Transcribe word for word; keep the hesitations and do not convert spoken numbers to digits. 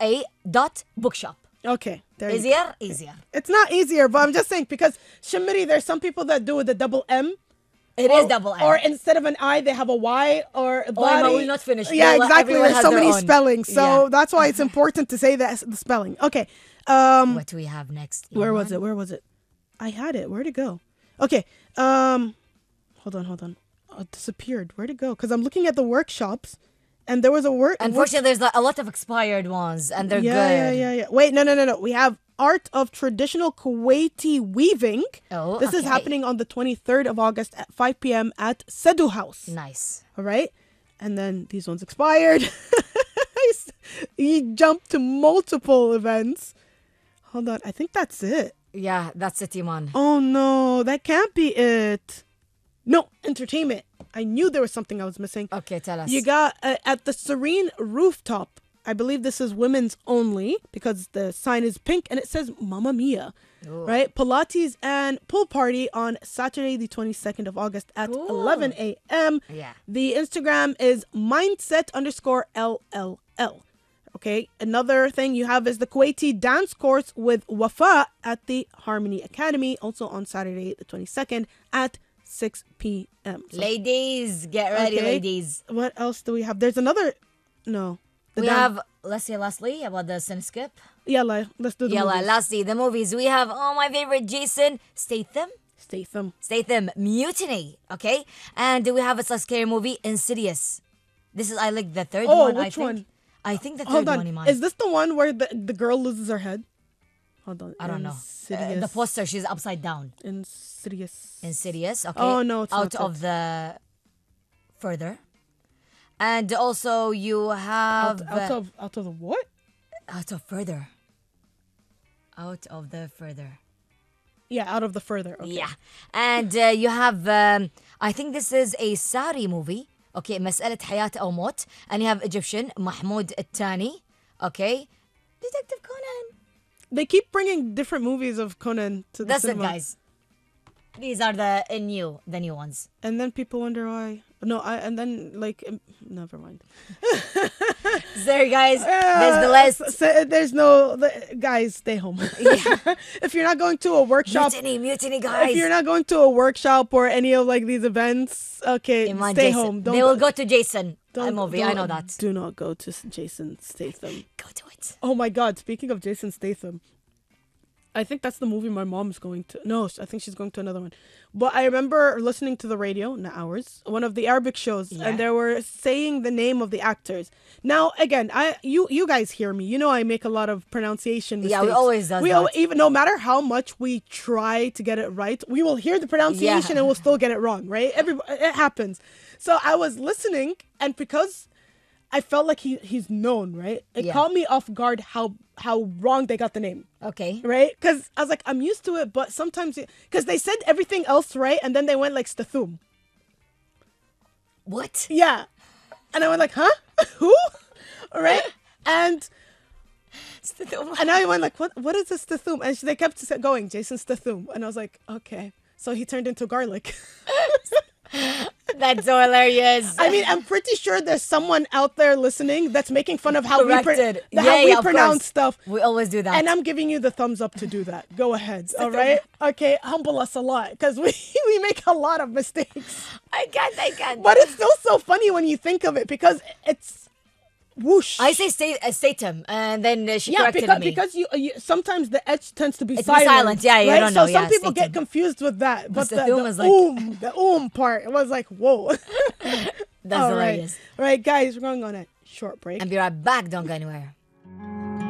A dot bookshop. Okay. There you go. Easier? Easier. It's not easier, but I'm just saying because Shimiri, there's some people that do with the double M. It or, is double M. Or instead of an I, they have a Y or a Oh, body. Emma, we're not finished. Yeah, We'll- exactly. everyone There's has so their many own. spellings. So Yeah. that's why it's important to say that the spelling. Okay. Um, What do we have next? where was Iman? it? Where was it? I had it. Where'd it go? Okay. Um, hold on, hold on. Oh, it disappeared. Where'd it go? Because I'm looking at the workshops, and there was a work. Unfortunately, there's like a lot of expired ones, and they're yeah, good. Yeah, yeah, yeah. Wait, no, no, no, no. We have Art of Traditional Kuwaiti Weaving. Oh, This is okay. happening on the twenty-third of August at five p.m. at Sedu House. Nice. All right. And then these ones expired. He jumped to multiple events. Hold on. I think that's it. Yeah, that's it, Iman. Oh, no. That can't be it. No, entertainment. I knew there was something I was missing. Okay, tell us. You got uh, at the Serene Rooftop. I believe this is women's only because the sign is pink and it says Mamma Mia. Ooh. Right? Pilates and pool party on Saturday, the twenty-second of August at Ooh. eleven a.m. Yeah. The Instagram is mindset underscore L L L. Okay. Another thing you have is the Kuwaiti dance course with Wafa at the Harmony Academy, also on Saturday, the twenty-second at six p.m. So, Ladies, get ready, Okay. ladies. what else do we have? There's another. No. The We dan- have, let's say lastly, about the sin skip. Yalla, let's do the Yalla, movies. lastly, the movies. We have, oh, my favorite, Jason Statham. Statham. Statham, Mutiny, okay? And we have a scary movie, Insidious. This is, I like the third Oh, one, I which think. one? I think the third Hold one, on. Iman. Is this the one where the, the girl loses her head? Hold on. I don't know. Uh, Insidious. the poster, she's upside down. Insidious. Insidious, okay? Oh, no, it's Out not of the further. And also you have... Out, out of out of the what? Out of further. Out of the further. Yeah, out of the further. Okay. Yeah. And uh, you have, um, I think this is a Sari movie. Okay, مسألة حياة أو موت. And you have Egyptian, Mahmoud الثاني. Okay. Detective Conan. They keep bringing different movies of Conan to the That's it, cinema. guys. These are the uh, new, the new ones. And then people wonder why. No, I and then like um, never mind. There, guys. There's the Uh, list. s- s- there's no the, guys. Stay home. If you're not going to a workshop, Mutiny, mutiny, guys. if you're not going to a workshop or any of like these events, okay, Iman, stay Jason. home. Don't They go, will go to Jason. don't- A movie, I don't- know that. Do not go to Jason Statham. Go to it. Oh my God! Speaking of Jason Statham, I think that's the movie my mom's going to. No, I think she's going to another one. But I remember listening to the radio, not ours, one of the Arabic shows, Yeah. and they were saying the name of the actors. Now, again, I you you guys hear me. You know I make a lot of pronunciation mistakes. Yeah, we always does We that. al- even no matter how much we try to get it right, we will hear the pronunciation Yeah. and we'll still get it wrong. Right? Every it happens. So I was listening, and because I felt like he he's known, right? It Yeah. caught me off guard how how wrong they got the name, Okay. right? Because I was like, I'm used to it, but sometimes because they said everything else right, and then they went like Stathum, What? yeah, and I went like, huh, who, right? And and I went like, what what is this Stathum? And they kept sa- going, Jason Stathum, and I was like, okay, so he turned into garlic. That's so hilarious. I mean, I'm pretty sure there's someone out there listening that's making fun of how we, pro- Corrected. how Yeah, we yeah, of pronounce course. stuff. We always do that. And I'm giving you the thumbs up to do that. Go ahead. All right. Okay. Humble us a lot because we, we make a lot of mistakes. I can't, I can't. But it's still so funny when you think of it because it's whoosh. I say stay, uh, Statham, and then uh, she yeah, corrected because me. because you, you sometimes the H tends to be It's silent. silent, yeah, you right? don't so know, some yeah, people Statham. get confused with that. But the, Statham the is like- oom, the oom part was like, whoa. That's All right. hilarious. All right, guys, we're going on a short break. And be right back. Don't go anywhere.